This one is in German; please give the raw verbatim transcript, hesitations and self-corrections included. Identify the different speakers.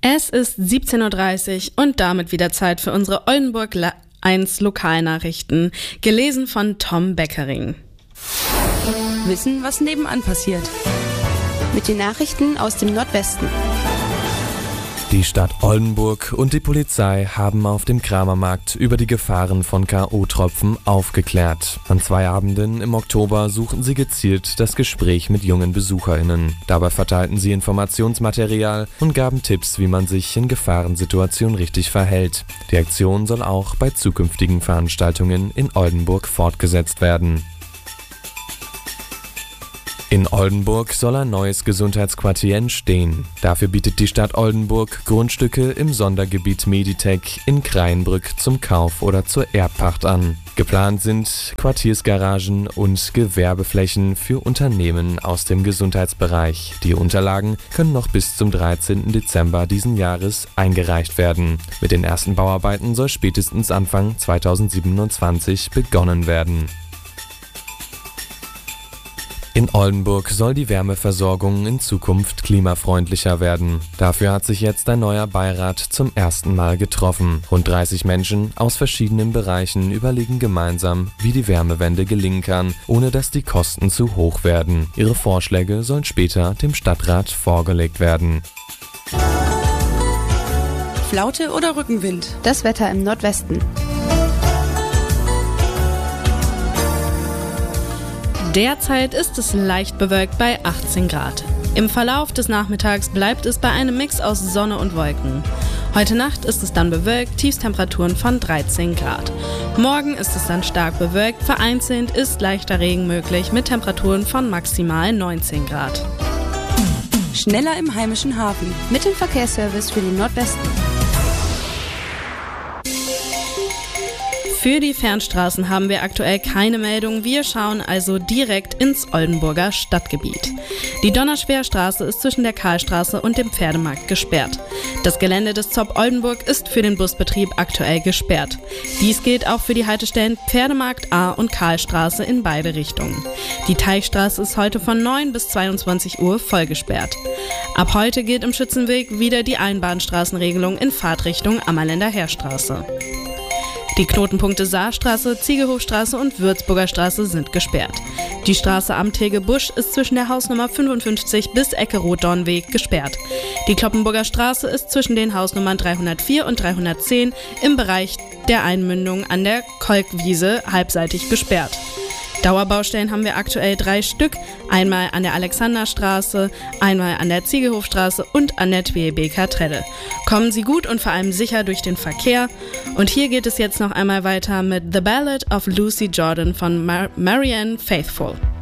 Speaker 1: Es ist siebzehn Uhr dreißig und damit wieder Zeit für unsere Oldenburg eins Lokalnachrichten, gelesen von Tom Beckering.
Speaker 2: Wissen, was nebenan passiert.
Speaker 3: Mit den Nachrichten aus dem Nordwesten.
Speaker 4: Die Stadt Oldenburg und die Polizei haben auf dem Kramermarkt über die Gefahren von K O-Tropfen aufgeklärt. An zwei Abenden im Oktober suchten sie gezielt das Gespräch mit jungen BesucherInnen. Dabei verteilten sie Informationsmaterial und gaben Tipps, wie man sich in Gefahrensituationen richtig verhält. Die Aktion soll auch bei zukünftigen Veranstaltungen in Oldenburg fortgesetzt werden. In Oldenburg soll ein neues Gesundheitsquartier entstehen. Dafür bietet die Stadt Oldenburg Grundstücke im Sondergebiet Meditech in Kraienbrück zum Kauf oder zur Erbpacht an. Geplant sind Quartiersgaragen und Gewerbeflächen für Unternehmen aus dem Gesundheitsbereich. Die Unterlagen können noch bis zum dreizehnten Dezember diesen Jahres eingereicht werden. Mit den ersten Bauarbeiten soll spätestens Anfang zweitausendsiebenundzwanzig begonnen werden. In Oldenburg soll die Wärmeversorgung in Zukunft klimafreundlicher werden. Dafür hat sich jetzt ein neuer Beirat zum ersten Mal getroffen. Rund dreißig Menschen aus verschiedenen Bereichen überlegen gemeinsam, wie die Wärmewende gelingen kann, ohne dass die Kosten zu hoch werden. Ihre Vorschläge sollen später dem Stadtrat vorgelegt werden.
Speaker 2: Flaute oder Rückenwind?
Speaker 3: Das Wetter im Nordwesten.
Speaker 1: Derzeit ist es leicht bewölkt bei achtzehn Grad. Im Verlauf des Nachmittags bleibt es bei einem Mix aus Sonne und Wolken. Heute Nacht ist es dann bewölkt, Tiefstemperaturen von dreizehn Grad. Morgen ist es dann stark bewölkt, vereinzelt ist leichter Regen möglich mit Temperaturen von maximal neunzehn Grad.
Speaker 2: Schneller im heimischen Hafen.
Speaker 3: Mit dem Verkehrsservice für den Nordwesten.
Speaker 1: Für die Fernstraßen haben wir aktuell keine Meldung, wir schauen also direkt ins Oldenburger Stadtgebiet. Die Donnerschwerstraße ist zwischen der Karlstraße und dem Pferdemarkt gesperrt. Das Gelände des Zopp Oldenburg ist für den Busbetrieb aktuell gesperrt. Dies gilt auch für die Haltestellen Pferdemarkt A und Karlstraße in beide Richtungen. Die Teichstraße ist heute von neun bis zweiundzwanzig Uhr voll gesperrt. Ab heute gilt im Schützenweg wieder die Einbahnstraßenregelung in Fahrtrichtung Ammerländer Heerstraße. Die Knotenpunkte Saarstraße, Ziegelhofstraße und Würzburger Straße sind gesperrt. Die Straße am Tegel-Busch ist zwischen der Hausnummer fünfundfünfzig bis Ecke Rotdornweg gesperrt. Die Kloppenburger Straße ist zwischen den Hausnummern dreihundertvier und dreihundertzehn im Bereich der Einmündung an der Kolkwiese halbseitig gesperrt. Dauerbaustellen haben wir aktuell drei Stück, einmal an der Alexanderstraße, einmal an der Ziegelhofstraße und an der T B K Trelle. Kommen Sie gut und vor allem sicher durch den Verkehr. Und hier geht es jetzt noch einmal weiter mit The Ballad of Lucy Jordan von Mar- Marianne Faithfull.